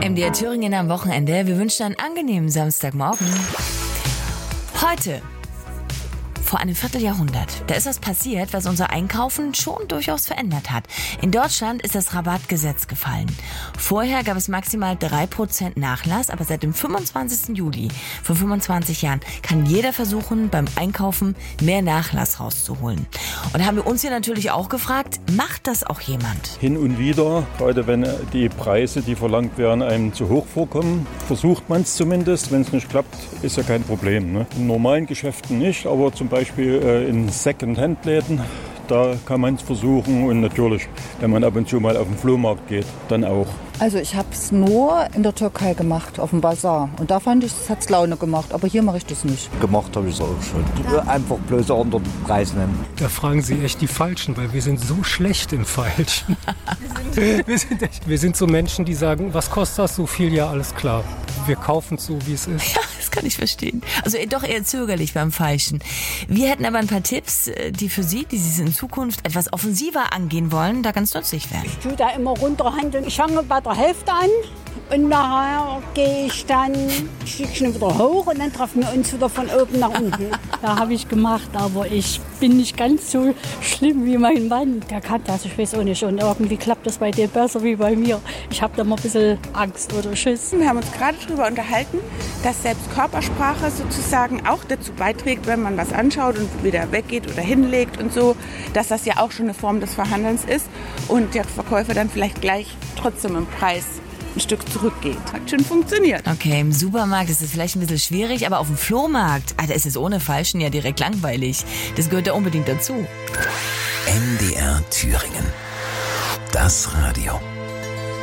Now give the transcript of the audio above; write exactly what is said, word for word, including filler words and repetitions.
M D R Thüringen am Wochenende. Wir wünschen einen angenehmen Samstagmorgen. Heute, vor einem Vierteljahrhundert, da ist was passiert, was unser Einkaufen schon durchaus verändert hat. In Deutschland ist das Rabattgesetz gefallen. Vorher gab es maximal drei Prozent Nachlass, aber seit dem fünfundzwanzigsten Juli, vor fünfundzwanzig Jahren, kann jeder versuchen, beim Einkaufen mehr Nachlass rauszuholen. Und da haben wir uns hier natürlich auch gefragt, macht das auch jemand? Hin und wieder, gerade wenn die Preise, die verlangt werden, einem zu hoch vorkommen, versucht man es zumindest. Wenn es nicht klappt, ist ja kein Problem, ne? In normalen Geschäften nicht, aber zum Beispiel äh, in Second-Hand-Läden, da kann man es versuchen. Und natürlich, wenn man ab und zu mal auf den Flohmarkt geht, dann auch. Also ich habe es nur in der Türkei gemacht, auf dem Bazar. Und da fand ich, es hat Laune gemacht. Aber hier mache ich das nicht. Gemacht habe ich es auch schon. Einfach bloß einen anderen Preis nennen. Da fragen Sie echt die Falschen, weil wir sind so schlecht im Falschen. wir, sind echt, wir sind so Menschen, die sagen, was kostet das so viel? Ja, alles klar. Wir kaufen es so, wie es ist. Ja, das kann ich verstehen. Also doch eher zögerlich beim Falschen. Wir hätten aber ein paar Tipps, die für Sie, die Sie in Zukunft etwas offensiver angehen wollen, da ganz nützlich wären. Ich tue da immer runterhandeln. Ich fange bei der Hälfte an und nachher gehe ich dann ein Stückchen wieder hoch und dann treffen wir uns wieder von oben nach unten. Da habe ich gemacht, aber ich bin nicht ganz so schlimm wie mein Mann. Der kann das, ich weiß auch nicht. Und irgendwie klappt das bei dir besser wie bei mir. Ich habe da mal ein bisschen Angst oder Schiss. Wir haben uns gerade darüber unterhalten, dass selbst Körpersprache sozusagen auch dazu beiträgt, wenn man was anschaut und wieder weggeht oder hinlegt und so, dass das ja auch schon eine Form des Verhandelns ist und der Verkäufer dann vielleicht gleich trotzdem im Preis ein Stück zurückgeht. Hat schon funktioniert. Okay, im Supermarkt ist es vielleicht ein bisschen schwierig, aber auf dem Flohmarkt, ah, da ist es ohne Falschen ja direkt langweilig. Das gehört da unbedingt dazu. M D R Thüringen. Das Radio.